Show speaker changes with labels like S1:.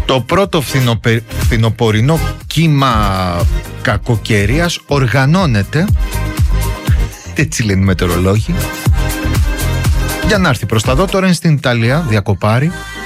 S1: Το πρώτο φθινοπορεινό κύμα κακοκαιρίας οργανώνεται, έτσι λένε οι μετεωρολόγοι, για να έρθει προς τα δω. Τώρα είναι στην Ιταλία, διακοπάρει.